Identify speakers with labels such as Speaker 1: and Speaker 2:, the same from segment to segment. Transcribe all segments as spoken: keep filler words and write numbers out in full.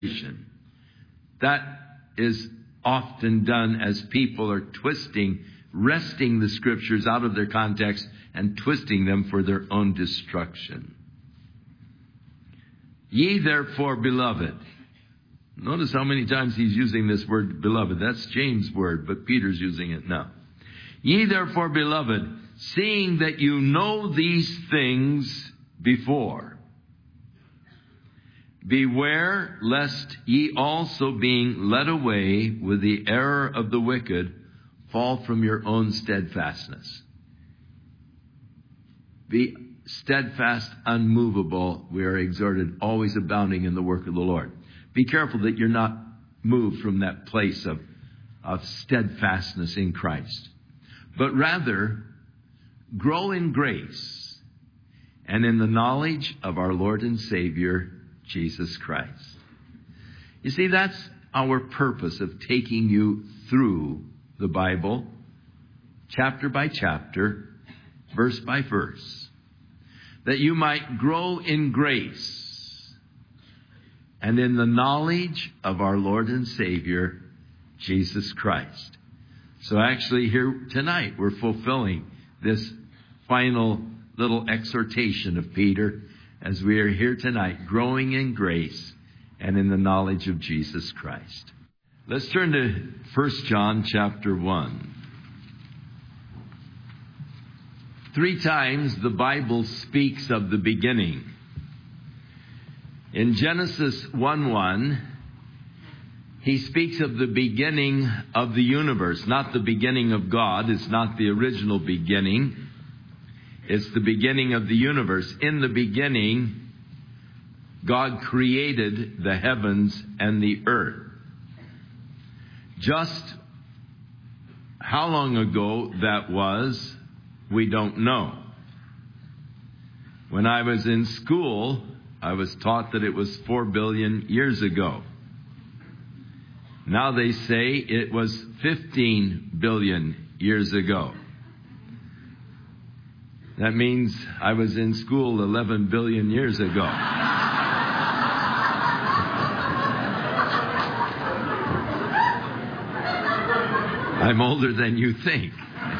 Speaker 1: That is often done as people are twisting, wresting the Scriptures out of their context and twisting them for their own destruction. Ye therefore, beloved. Notice how many times he's using this word beloved. That's James' word, but Peter's using it now. Ye therefore, beloved, seeing that you know these things before, beware lest ye also, being led away with the error of the wicked, fall from your own steadfastness. Be steadfast, unmovable. We are exhorted, always abounding in the work of the Lord. Be careful that you're not moved from that place of, of steadfastness in Christ, but rather grow in grace and in the knowledge of our Lord and Savior, Jesus Christ. You see, that's our purpose of taking you through the Bible, chapter by chapter, verse by verse, that you might grow in grace and in the knowledge of our Lord and Savior, Jesus Christ. So actually here tonight, we're fulfilling this final little exhortation of Peter as we are here tonight, growing in grace and in the knowledge of Jesus Christ. Let's turn to First John chapter one. Three times the Bible speaks of the beginning. In Genesis one one, he speaks of the beginning of the universe, not the beginning of God. It's not the original beginning. It's the beginning of the universe. In the beginning, God created the heavens and the earth. Just how long ago that was, we don't know. When I was in school, I was taught that it was four billion years ago. Now they say it was fifteen billion years ago. That means I was in school eleven billion years ago. I'm older than you think.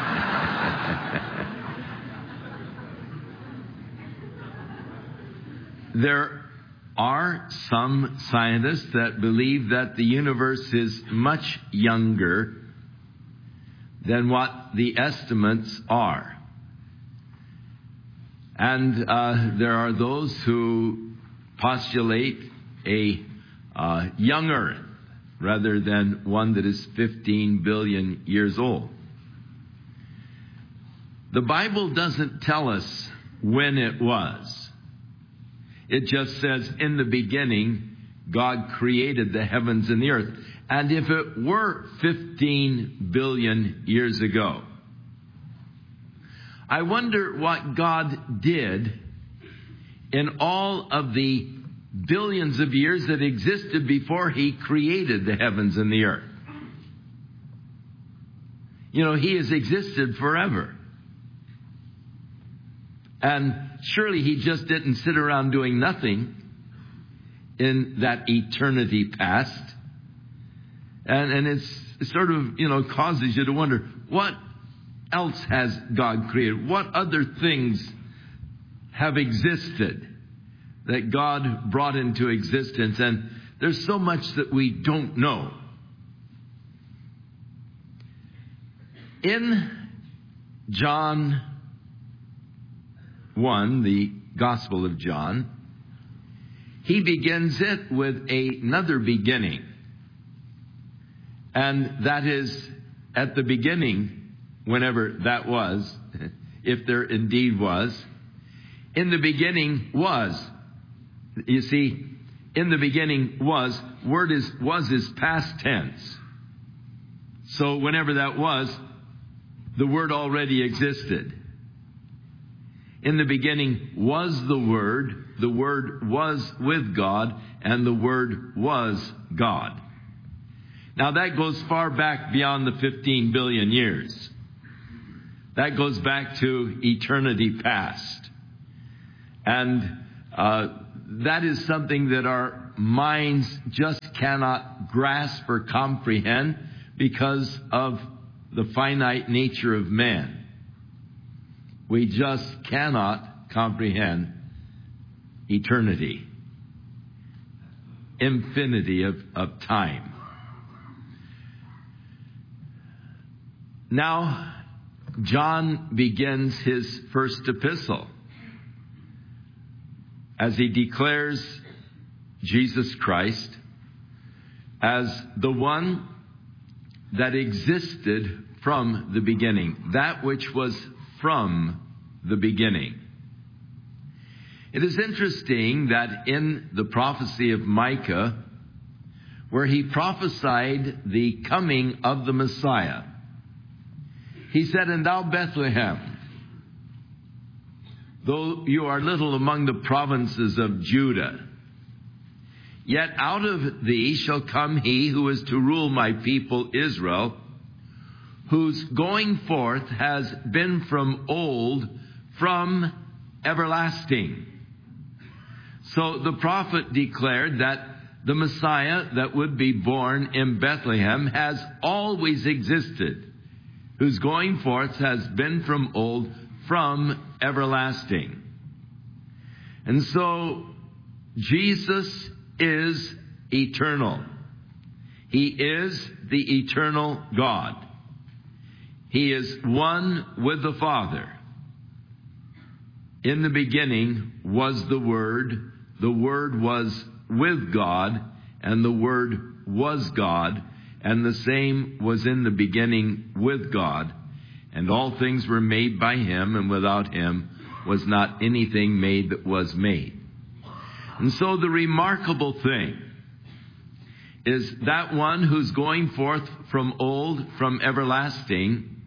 Speaker 1: There are some scientists that believe that the universe is much younger than what the estimates are. And uh, there are those who postulate a uh, young Earth rather than one that is fifteen billion years old. The Bible doesn't tell us when it was. It just says, in the beginning, God created the heavens and the earth. And if it were fifteen billion years ago, I wonder what God did in all of the billions of years that existed before He created the heavens and the earth. You know, He has existed forever. And surely He just didn't sit around doing nothing in that eternity past. And, and it's, it sort of, you know, causes you to wonder, what else has God created? What other things have existed that God brought into existence? And there's so much that we don't know. In John one, the Gospel of John, he begins it with another beginning. And that is, at the beginning, whenever that was, if there indeed was, in the beginning was. You see, in the beginning was, word is, was is past tense. So whenever that was, the word already existed. In the beginning was the Word, the Word was with God, and the Word was God. Now that goes far back beyond the fifteen billion years. That goes back to eternity past. And uh, that is something that our minds just cannot grasp or comprehend because of the finite nature of man. We just cannot comprehend eternity, infinity of, of time. Now, John begins his first epistle as he declares Jesus Christ as the one that existed from the beginning, that which was from the beginning. It is interesting that in the prophecy of Micah, where he prophesied the coming of the Messiah, he said, "And thou, Bethlehem, though you are little among the provinces of Judah, yet out of thee shall come he who is to rule my people Israel, whose going forth has been from old, from everlasting." So the prophet declared that the Messiah that would be born in Bethlehem has always existed, whose going forth has been from old, from everlasting. And so Jesus is eternal. He is the eternal God. He is one with the Father. In the beginning was the Word. The Word was with God, and the Word was God, and the same was in the beginning with God. And all things were made by Him, and without Him was not anything made that was made. And so the remarkable thing is that one who's going forth from old, from everlasting,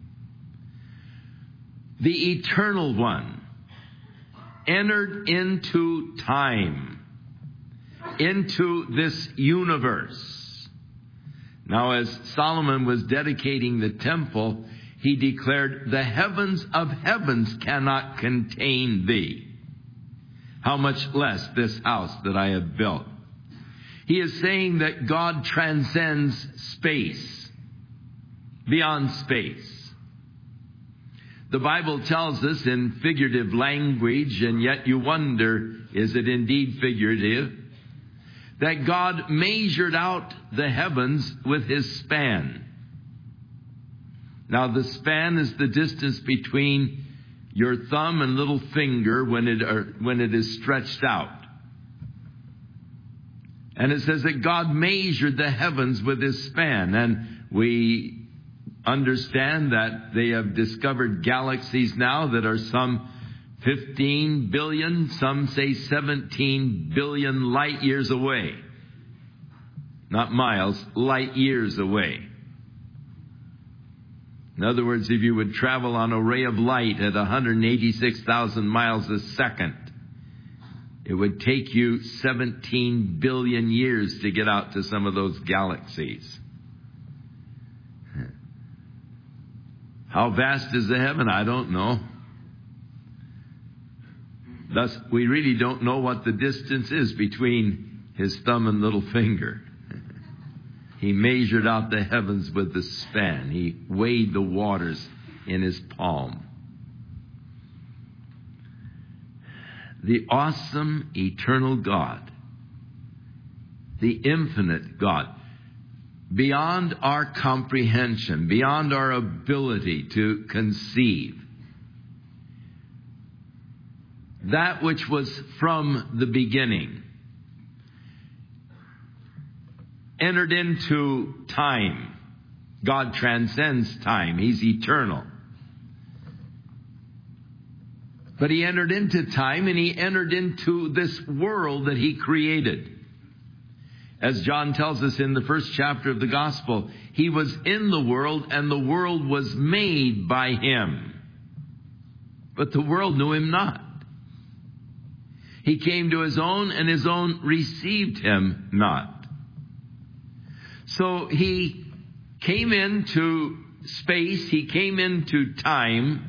Speaker 1: the eternal one, entered into time, into this universe. Now, as Solomon was dedicating the temple, he declared, "The heavens of heavens cannot contain thee. How much less this house that I have built." He is saying that God transcends space, beyond space. The Bible tells us in figurative language, and yet you wonder, is it indeed figurative? That God measured out the heavens with His span. Now, the span is the distance between your thumb and little finger when it, or when it is stretched out. And it says that God measured the heavens with His span. And we understand that they have discovered galaxies now that are some fifteen billion, some say seventeen billion light years away. Not miles, light years away. In other words, if you would travel on a ray of light at one hundred eighty-six thousand miles a second, it would take you seventeen billion years to get out to some of those galaxies. How vast is the heaven? I don't know. Thus, we really don't know what the distance is between His thumb and little finger. He measured out the heavens with the span. He weighed the waters in His palm. The awesome, eternal God, the infinite God, beyond our comprehension, beyond our ability to conceive, that which was from the beginning, entered into time. God transcends time. He's eternal. But He entered into time, and He entered into this world that He created. As John tells us in the first chapter of the Gospel, He was in the world, and the world was made by Him. But the world knew Him not. He came to His own, and His own received Him not. So He came into space, He came into time,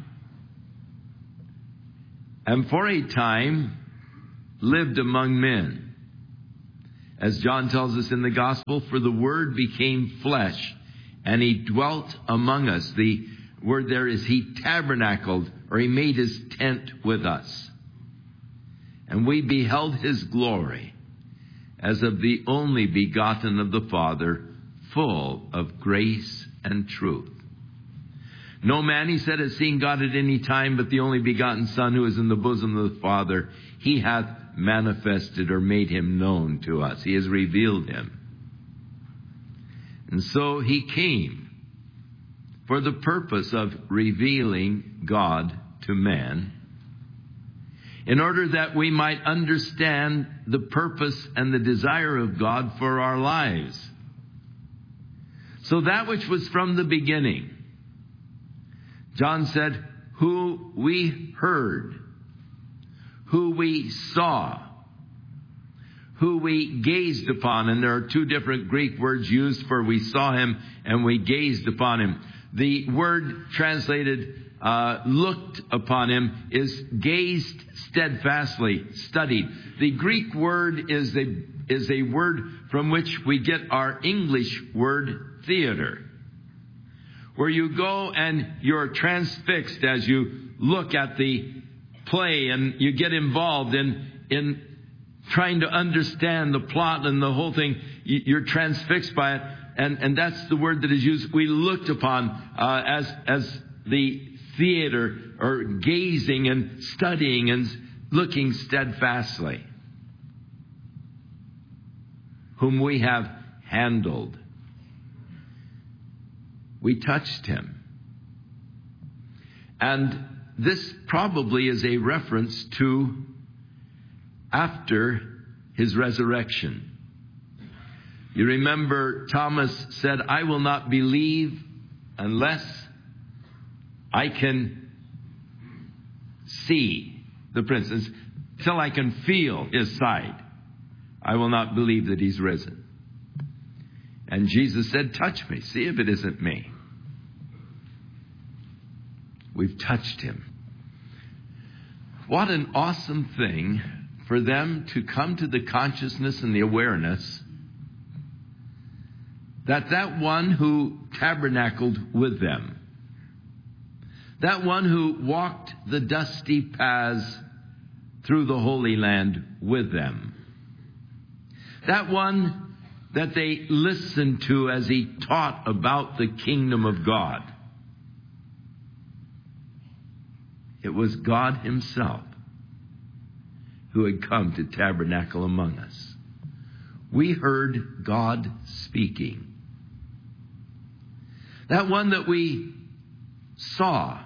Speaker 1: and for a time lived among men. As John tells us in the Gospel, for the Word became flesh, and He dwelt among us. The word there is He tabernacled, or He made His tent with us. And we beheld His glory, as of the only begotten of the Father, full of grace and truth. No man, He said, has seen God at any time, but the only begotten Son, who is in the bosom of the Father, He hath manifested or made Him known to us. He has revealed Him. And so He came for the purpose of revealing God to man, in order that we might understand the purpose and the desire of God for our lives. So that which was from the beginning, John said, who we heard, who we saw, who we gazed upon. And there are two different Greek words used for we saw Him and we gazed upon Him. The word translated uh, looked upon Him is gazed steadfastly, studied. The Greek word is a, is a word from which we get our English word theater, where you go and you're transfixed as you look at the play and you get involved in, in trying to understand the plot and the whole thing. You're transfixed by it. And, and that's the word that is used. We looked upon uh, as, as the theater, or gazing and studying and looking steadfastly. Whom we have handled. We touched Him. And this probably is a reference to after His resurrection. You remember Thomas said, I will not believe unless I can see the Prince. Until I can feel His side, I will not believe that He's risen. And Jesus said, touch me. See if it isn't me. We've touched Him. What an awesome thing for them to come to the consciousness and the awareness that that one who tabernacled with them, that one who walked the dusty paths through the Holy Land with them, that one that they listened to as He taught about the kingdom of God, it was God Himself who had come to tabernacle among us. We heard God speaking. That one that we saw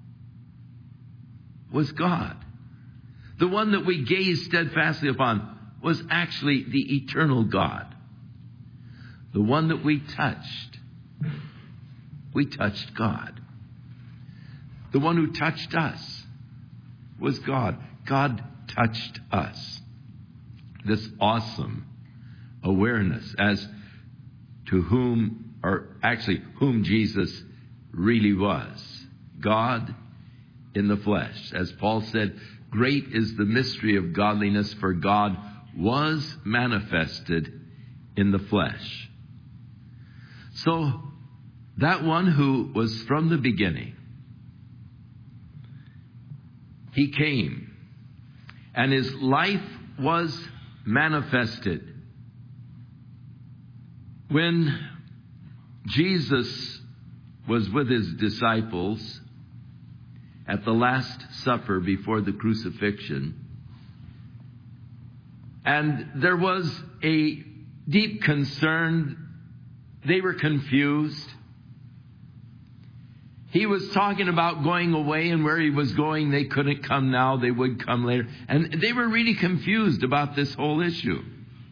Speaker 1: was God. The one that we gazed steadfastly upon was actually the eternal God. The one that we touched, we touched God. The one who touched us was God. God touched us. This awesome awareness as to whom, or actually whom Jesus really was. God in the flesh. As Paul said, great is the mystery of godliness, for God was manifested in the flesh. So that one who was from the beginning, He came, and His life was manifested. When Jesus was with His disciples at the Last Supper before the crucifixion, and there was a deep concern. They were confused. He was talking about going away, and where He was going, they couldn't come now, they would come later. And they were really confused about this whole issue.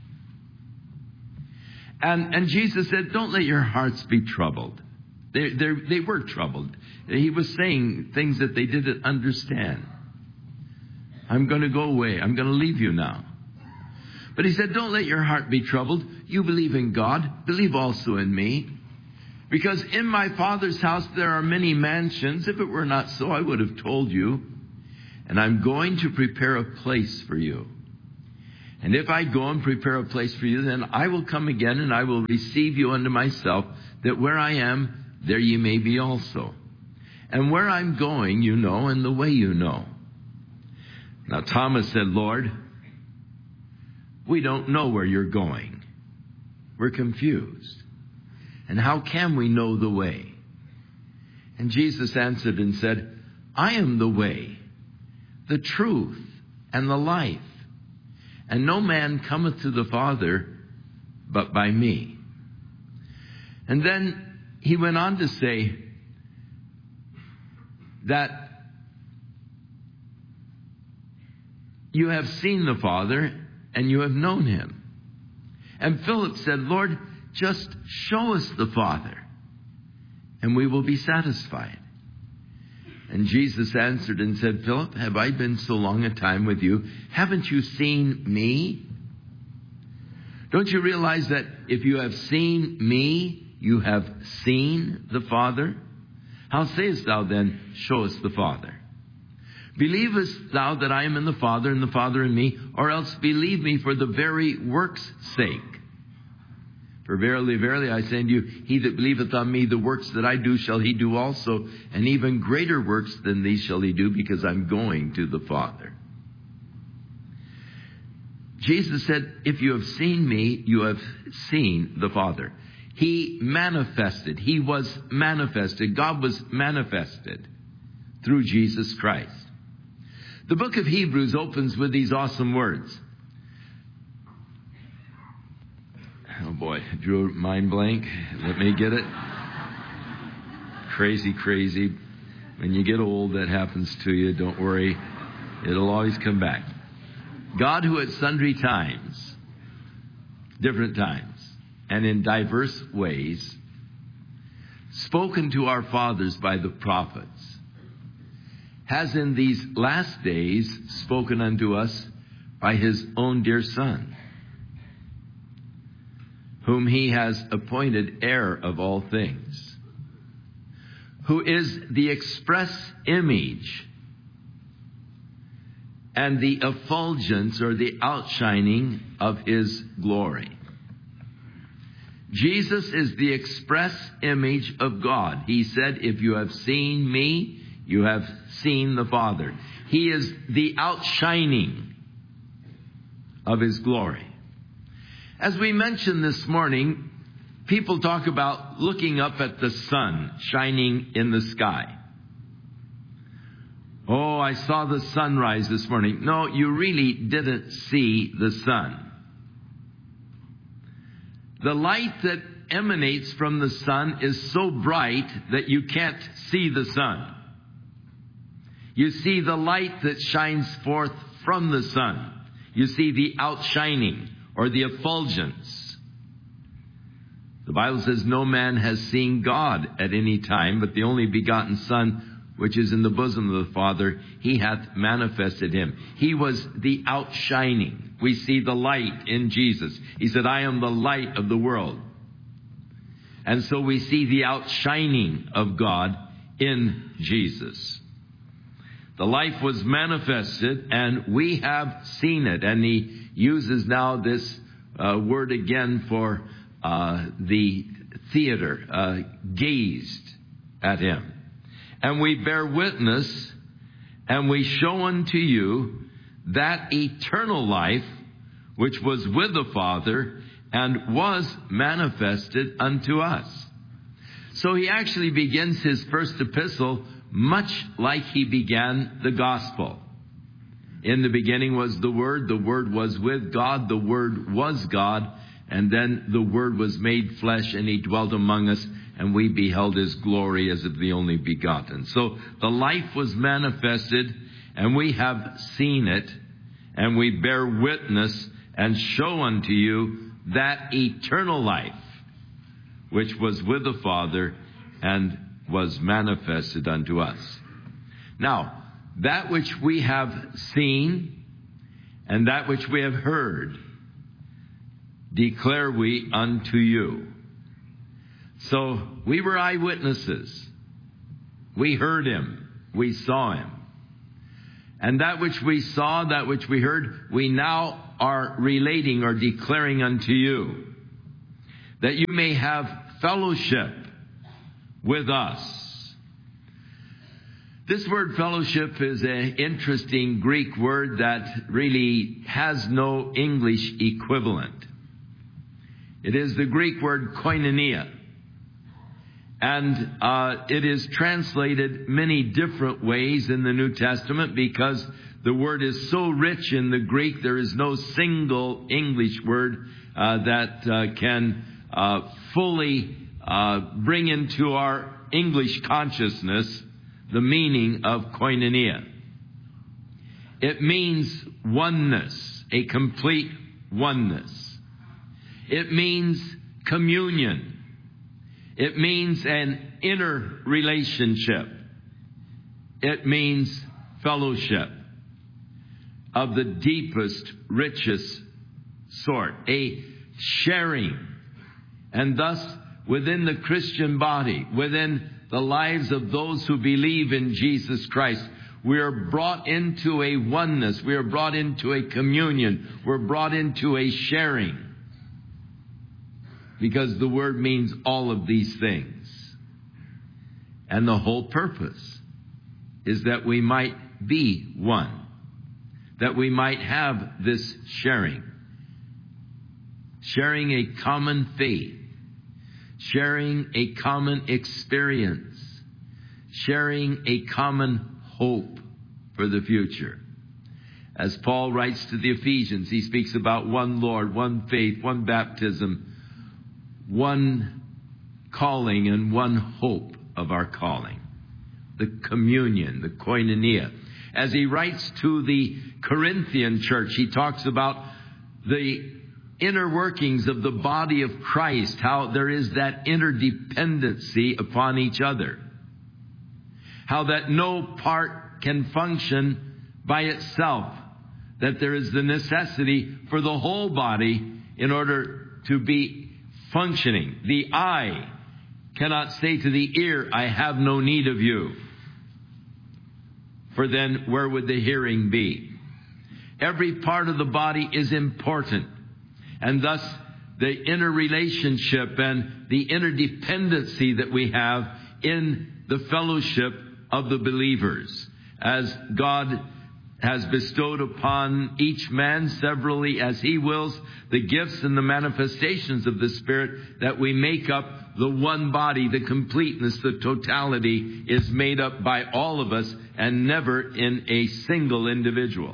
Speaker 1: And, and Jesus said, don't let your hearts be troubled. They, they, they were troubled. He was saying things that they didn't understand. I'm going to go away. I'm going to leave you now. But He said, don't let your heart be troubled. You believe in God. Believe also in me. Because in my Father's house there are many mansions. If it were not so, I would have told you. And I'm going to prepare a place for you. And if I go and prepare a place for you, then I will come again and I will receive you unto myself, that where I am, there ye may be also. And where I'm going, you know, and the way you know. Now Thomas said, Lord, we don't know where you're going. We're confused. And how can we know the way? And Jesus answered and said, I am the way, the truth, and the life. And no man cometh to the Father but by me. And then he went on to say that you have seen the Father and you have known him. And Philip said, Lord, just show us the Father and we will be satisfied. And Jesus answered and said, Philip, have I been so long a time with you? Haven't you seen me? Don't you realize that if you have seen me, you have seen the Father? How sayest thou then, show us the Father? Believest thou that I am in the Father, and the Father in me, or else believe me for the very work's sake? For verily, verily, I say unto you, he that believeth on me, the works that I do shall he do also, and even greater works than these shall he do, because I'm going to the Father. Jesus said, if you have seen me, you have seen the Father. He manifested. He was manifested. God was manifested through Jesus Christ. The book of Hebrews opens with these awesome words. Oh boy, drew a mind blank. Let me get it. Crazy, crazy. When you get old, that happens to you. Don't worry. It'll always come back. God, who at sundry times, different times, and in diverse ways, spoken to our fathers by the prophets, has in these last days spoken unto us by his own dear Son, whom he has appointed heir of all things, who is the express image and the effulgence or the outshining of his glory. Jesus is the express image of God. He said, if you have seen me, you have seen the Father. He is the outshining of his glory. As we mentioned this morning, people talk about looking up at the sun shining in the sky. Oh, I saw the sunrise this morning. No, you really didn't see the sun. The light that emanates from the sun is so bright that you can't see the sun. You see the light that shines forth from the sun. You see the outshining or the effulgence. The Bible says no man has seen God at any time, but the only begotten Son, which is in the bosom of the Father, he hath manifested him. He was the outshining. We see the light in Jesus. He said, I am the light of the world. And so we see the outshining of God in Jesus. The life was manifested, and we have seen it. And he uses now this uh, word again for uh, the theater, uh, gazed at him. And we bear witness, and we show unto you that eternal life which was with the Father and was manifested unto us. So he actually begins his first epistle much like he began the gospel. In the beginning was the Word, the Word was with God, the Word was God, and then the Word was made flesh and he dwelt among us, and we beheld his glory as of the only begotten. So the life was manifested, and we have seen it, and we bear witness and show unto you that eternal life which was with the Father and was manifested unto us. Now, that which we have seen and that which we have heard declare we unto you. So we were eyewitnesses. We heard him. We saw him. And that which we saw, that which we heard, we now are relating or declaring unto you, that you may have fellowship with us. This word fellowship is an interesting Greek word that really has no English equivalent. It is the Greek word koinonia. And uh, it is translated many different ways in the New Testament because the word is so rich in the Greek, there is no single English word uh, that uh, can uh, fully uh, bring into our English consciousness the meaning of koinonia. It means oneness, a complete oneness. It means communion. It means an inner relationship. It means fellowship of the deepest, richest sort, a sharing. And thus, within the Christian body, within the lives of those who believe in Jesus Christ, we are brought into a oneness. We are brought into a communion. We're brought into a sharing. Because the word means all of these things. And the whole purpose is that we might be one. That we might have this sharing. Sharing a common faith. Sharing a common experience. Sharing a common hope for the future. As Paul writes to the Ephesians, he speaks about one Lord, one faith, one baptism, one calling and one hope of our calling. The communion, the koinonia. As he writes to the Corinthian church, he talks about the inner workings of the body of Christ, how there is that interdependency upon each other. How that no part can function by itself. That there is the necessity for the whole body in order to be functioning. The eye cannot say to the ear, I have no need of you. For then where would the hearing be? Every part of the body is important. And thus the inner relationship and the interdependency that we have in the fellowship of the believers. As God has bestowed upon each man severally as he wills the gifts and the manifestations of the Spirit, that we make up the one body, the completeness, the totality is made up by all of us and never in a single individual.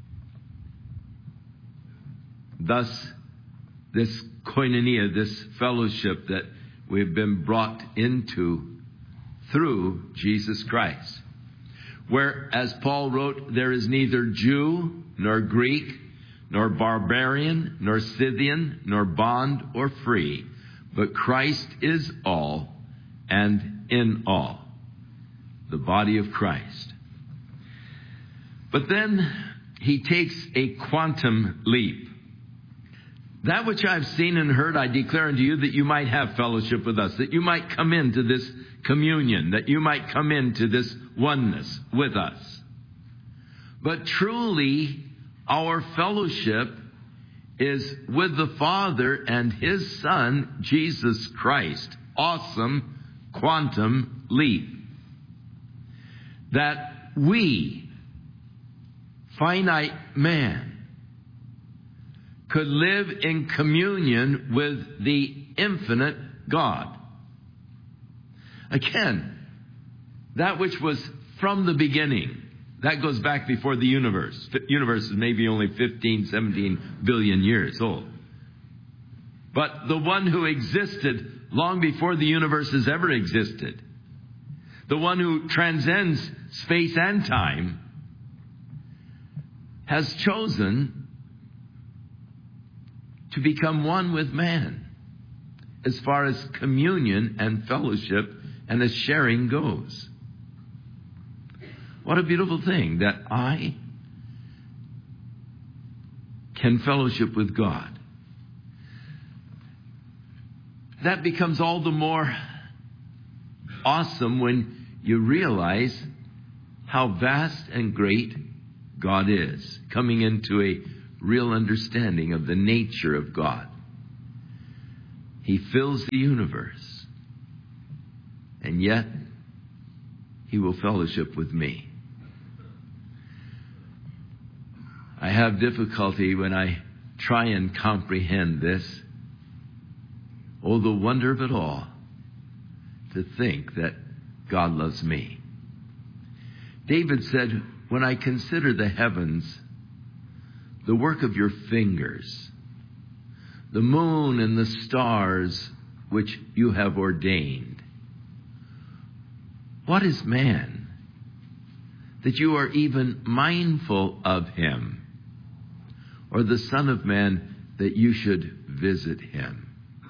Speaker 1: Thus, this koinonia, this fellowship that we've been brought into through Jesus Christ. Where, as Paul wrote, there is neither Jew nor Greek, nor barbarian, nor Scythian, nor bond or free, but Christ is all and in all. The body of Christ. But then he takes a quantum leap. That which I've seen and heard, I declare unto you, that you might have fellowship with us, that you might come into this communion, that you might come into this oneness with us. But truly, our fellowship is with the Father and His Son, Jesus Christ. Awesome quantum leap. That we, finite man, could live in communion with the infinite God. Again, that which was from the beginning, that goes back before the universe. The universe is maybe only fifteen, seventeen billion years old. But the one who existed long before the universe has ever existed, the one who transcends space and time, has chosen to become one with man as far as communion and fellowship and as sharing goes. What a beautiful thing that I can fellowship with God. That becomes all the more awesome when you realize how vast and great God is, coming into a real understanding of the nature of God. He fills the universe, and yet He will fellowship with me. I have difficulty when I try and comprehend this. Oh, the wonder of it all, to think that God loves me. David said, when I consider the heavens, the work of your fingers, the moon and the stars which you have ordained, what is man that you are even mindful of him, or the Son of Man that you should visit him?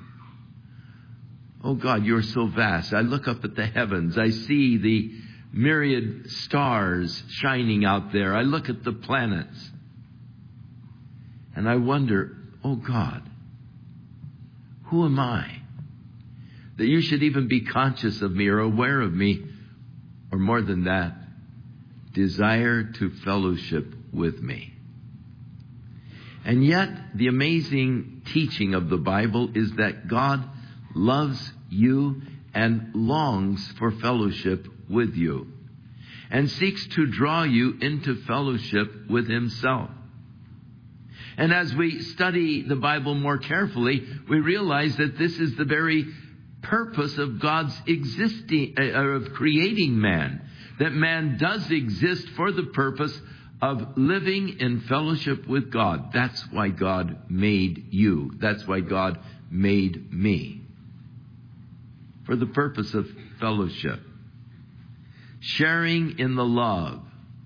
Speaker 1: Oh God, you're so vast. I look up at the heavens. I see the myriad stars shining out there. I look at the planets. And I wonder, oh God, who am I that you should even be conscious of me or aware of me, or more than that, desire to fellowship with me? And yet, the amazing teaching of the Bible is that God loves you and longs for fellowship with you, and seeks to draw you into fellowship with Himself. And as we study the Bible more carefully, we realize that this is the very purpose of God's existing, uh, of creating man, that man does exist for the purpose of living in fellowship with God. That's why God made you. That's why God made me. For the purpose of fellowship. Sharing in the love.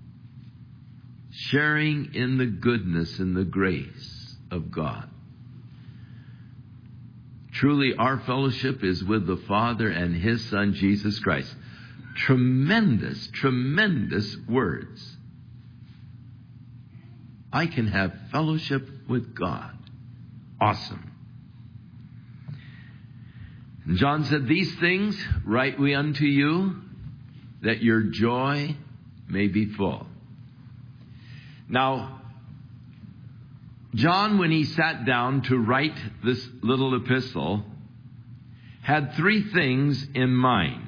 Speaker 1: Sharing in the goodness and the grace of God. Truly, our fellowship is with the Father and His Son, Jesus Christ. Tremendous, tremendous words. I can have fellowship with God. Awesome. And John said, these things write we unto you, that your joy may be full. Now, John, when he sat down to write this little epistle, had three things in mind.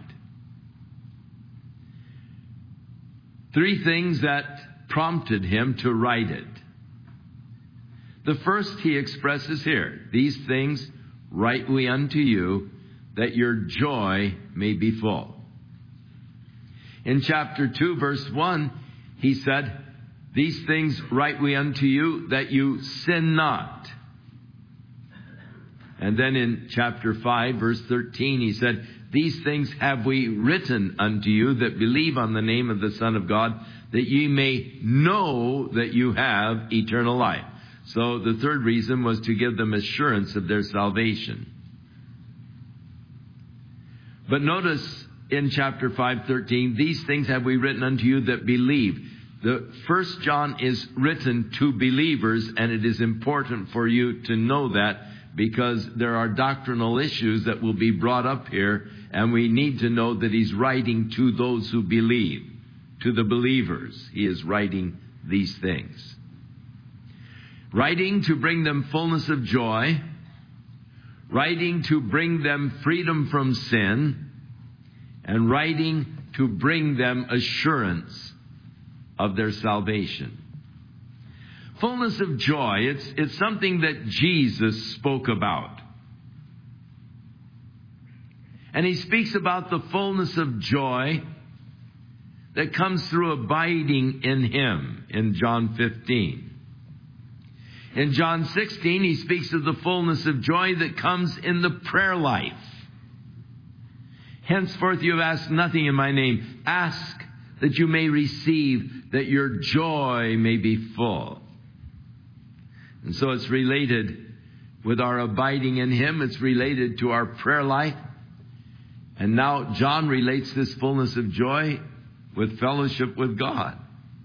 Speaker 1: Three things that prompted him to write it. The first he expresses here, these things write we unto you, that your joy may be full. In chapter two, verse one, he said, these things write we unto you, that you sin not. And then in chapter five, verse thirteen, he said, these things have we written unto you that believe on the name of the Son of God, that ye may know that you have eternal life. So the third reason was to give them assurance of their salvation. But notice in chapter five thirteen, these things have we written unto you that believe. The First John is written to believers, and it is important for you to know that, because there are doctrinal issues that will be brought up here, and we need to know that he's writing to those who believe, to the believers. He is writing these things. Writing to bring them fullness of joy, writing to bring them freedom from sin, and writing to bring them assurance of their salvation. Fullness of joy, it's, it's something that Jesus spoke about. And he speaks about the fullness of joy that comes through abiding in Him in John fifteen. In John sixteen, he speaks of the fullness of joy that comes in the prayer life. Henceforth you have asked nothing in my name. Ask that you may receive, that your joy may be full. And so it's related with our abiding in Him. It's related to our prayer life. And now John relates this fullness of joy with fellowship with God.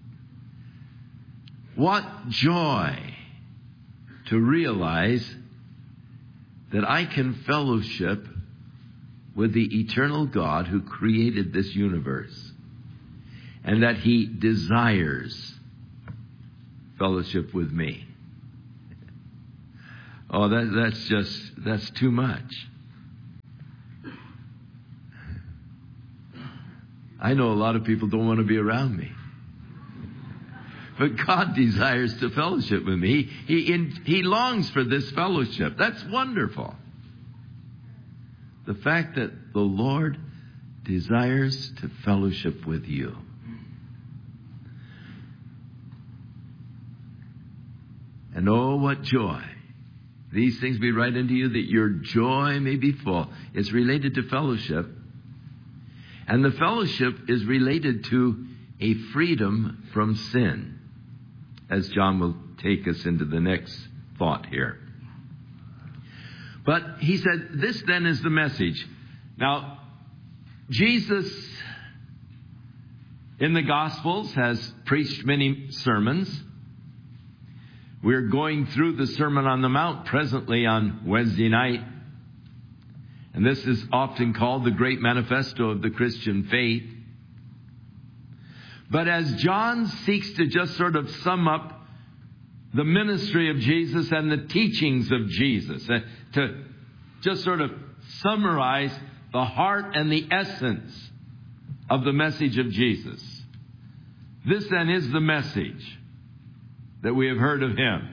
Speaker 1: What joy to realize that I can fellowship with the eternal God who created this universe, and that He desires fellowship with me. Oh, that, that's just, that's too much. I know a lot of people don't want to be around me. But God desires to fellowship with me. He, he, in, he longs for this fellowship. That's wonderful. The fact that the Lord desires to fellowship with you. And oh, what joy. These things be right unto you, that your joy may be full. It's related to fellowship. And the fellowship is related to a freedom from sin, as John will take us into the next thought here. But he said, this then is the message. Now, Jesus in the Gospels has preached many sermons. We're going through the Sermon on the Mount presently on Wednesday night. And this is often called the Great Manifesto of the Christian faith. But as John seeks to just sort of sum up the ministry of Jesus and the teachings of Jesus, uh, to just sort of summarize the heart and the essence of the message of Jesus. This then is the message that we have heard of him,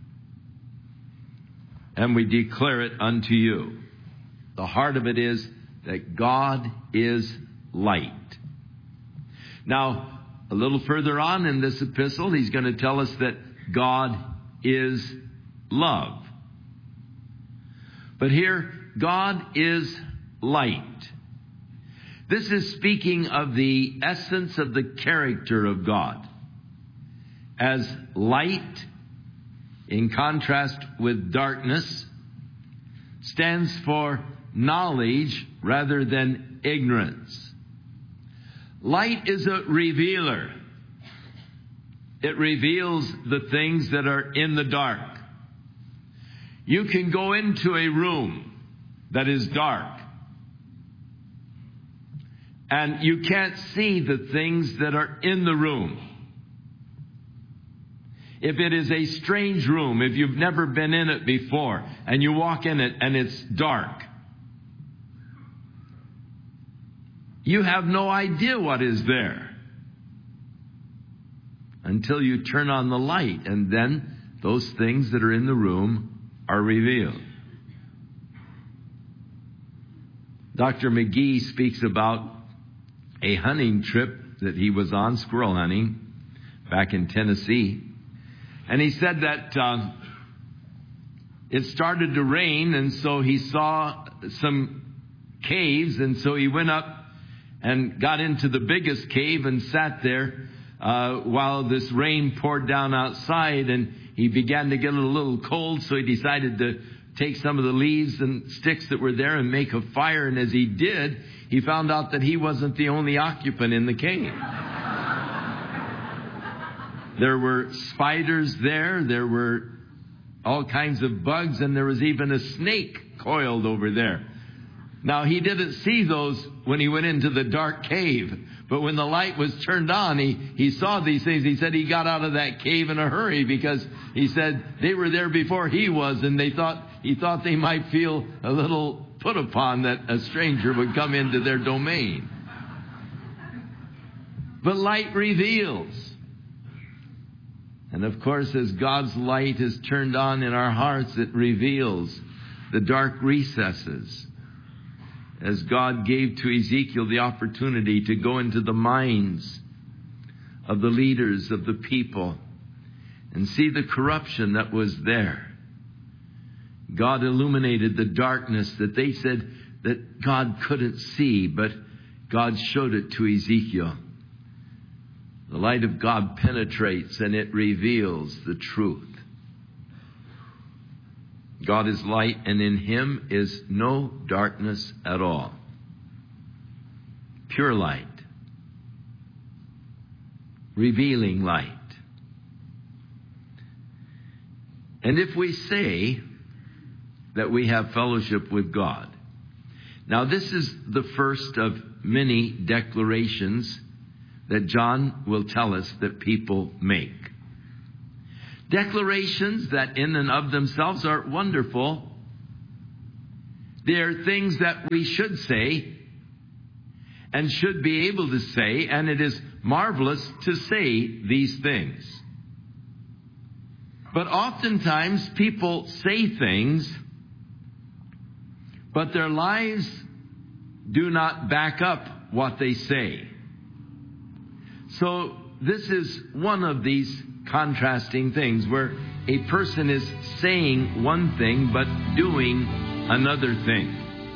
Speaker 1: and we declare it unto you. The heart of it is that God is light. Now, a little further on in this epistle, he's going to tell us that God is love. But here, God is light. This is speaking of the essence of the character of God. As light, in contrast with darkness, stands for knowledge rather than ignorance. Light is a revealer. It reveals the things that are in the dark. You can go into a room that is dark, and you can't see the things that are in the room. If it is a strange room, if you've never been in it before, and you walk in it and it's dark, you have no idea what is there until you turn on the light, and then those things that are in the room are revealed. Doctor McGee speaks about a hunting trip that he was on, squirrel hunting, back in Tennessee. And he said that uh, it started to rain, and so he saw some caves, and so he went up and got into the biggest cave and sat there uh, while this rain poured down outside, and he began to get a little cold, so he decided to take some of the leaves and sticks that were there and make a fire. And as he did, he found out that he wasn't the only occupant in the cave. There were spiders there, there were all kinds of bugs, and there was even a snake coiled over there. Now, he didn't see those when he went into the dark cave, but when the light was turned on, he, he saw these things. He said he got out of that cave in a hurry because he said they were there before he was, and they thought he thought they might feel a little put upon that a stranger would come into their domain. But light reveals. And of course, as God's light is turned on in our hearts, it reveals the dark recesses. As God gave to Ezekiel the opportunity to go into the minds of the leaders of the people and see the corruption that was there. God illuminated the darkness that they said that God couldn't see, but God showed it to Ezekiel. The light of God penetrates and it reveals the truth. God is light, and in him is no darkness at all. Pure light. Revealing light. And if we say that we have fellowship with God, now this is the first of many declarations that John will tell us that people make. declarations that in and of themselves are wonderful. They're things that we should say and should be able to say, and it is marvelous to say these things. But oftentimes people say things, but their lives do not back up what they say. So this is one of these contrasting things where a person is saying one thing but doing another thing.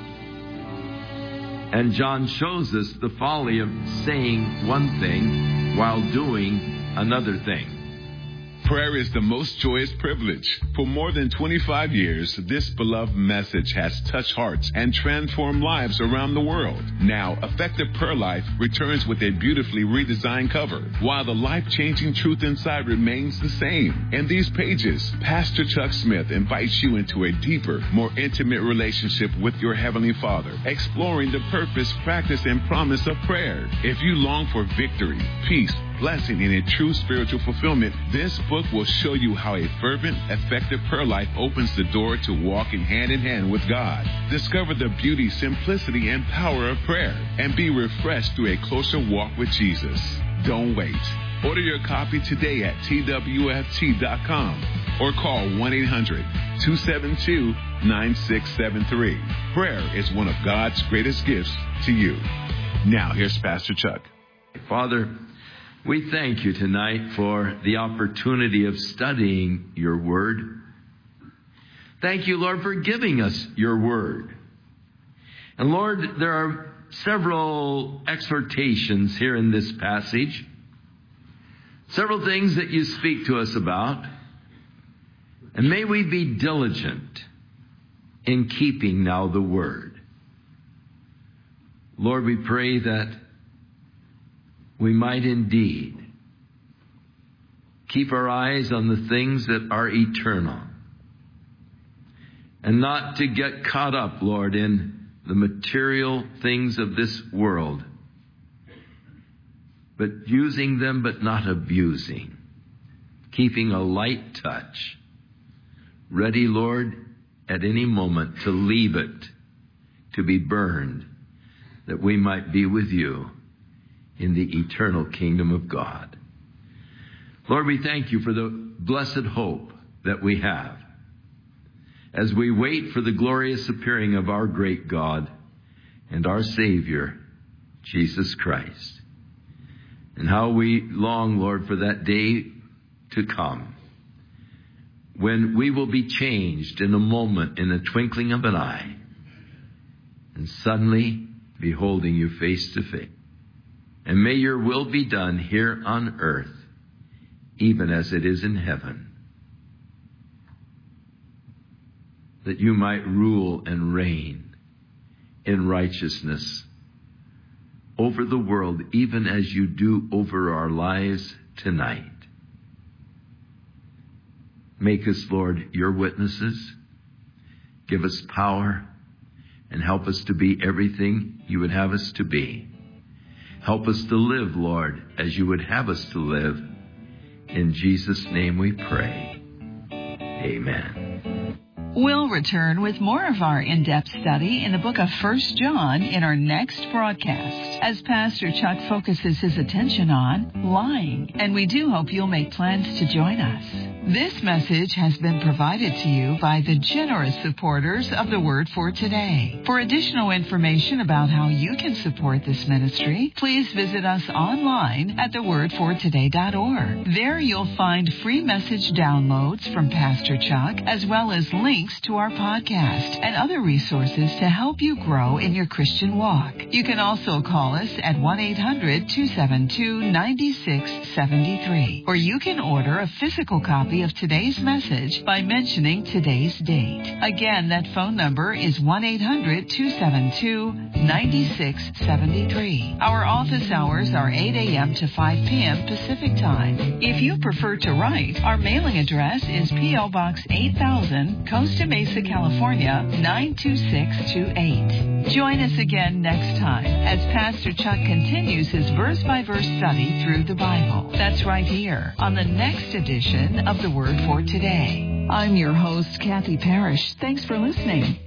Speaker 1: And John shows us the folly of saying one thing while doing another thing.
Speaker 2: Prayer is the most joyous privilege. For more than twenty-five years, this beloved message has touched hearts and transformed lives around the world. Now, Effective Prayer Life returns with a beautifully redesigned cover, while the life-changing truth inside remains the same. In these pages, Pastor Chuck Smith invites you into a deeper, more intimate relationship with your Heavenly Father, exploring the purpose, practice, and promise of prayer. If you long for victory, peace, blessing, and a true spiritual fulfillment, this book will show you how a fervent, effective prayer life opens the door to walking hand in hand with God. Discover the beauty, simplicity, and power of prayer, and be refreshed through a closer walk with Jesus. Don't wait. Order your copy today at T W F T dot com or call one eight hundred two seven two nine six seven three. Prayer is one of God's greatest gifts to you. Now, here's Pastor Chuck.
Speaker 1: Father, we thank you tonight for the opportunity of studying your word. Thank you, Lord, for giving us your word. And Lord, there are several exhortations here in this passage, several things that you speak to us about. And may we be diligent in keeping now the word. Lord, we pray that we might indeed keep our eyes on the things that are eternal and not to get caught up, Lord, in the material things of this world, but using them but not abusing, keeping a light touch, ready, Lord, at any moment to leave it, to be burned, that we might be with you in the eternal kingdom of God. Lord, we thank you for the blessed hope that we have as we wait for the glorious appearing of our great God and our Savior, Jesus Christ. And how we long, Lord, for that day to come when we will be changed in a moment, in the twinkling of an eye, and suddenly beholding you face to face. And may your will be done here on earth, even as it is in heaven, that you might rule and reign in righteousness over the world, even as you do over our lives tonight. Make us, Lord, your witnesses. Give us power and help us to be everything you would have us to be. Help us to live, Lord, as you would have us to live. In Jesus' name we pray. Amen.
Speaker 3: We'll return with more of our in-depth study in the book of First John in our next broadcast, as Pastor Chuck focuses his attention on lying, and we do hope you'll make plans to join us. This message has been provided to you by the generous supporters of the Word for Today. For additional information about how you can support this ministry, please visit us online at the word for today dot org. There you'll find free message downloads from Pastor Chuck, as well as links to our podcast and other resources to help you grow in your Christian walk. You can also call us at one eight hundred two seven two nine six seven three, or you can order a physical copy of today's message by mentioning today's date. Again, that phone number is one eight hundred two seven two nine six seven three. Our office hours are eight a.m. to five p.m. Pacific Time. If you prefer to write, our mailing address is P O. Box eight thousand, Costa Mesa, California, nine two six two eight. Join us again next time as Pastor Chuck continues his verse-by-verse study through the Bible. That's right here on the next edition of the the Word for today. I'm your host, Kathy Parrish. Thanks for listening.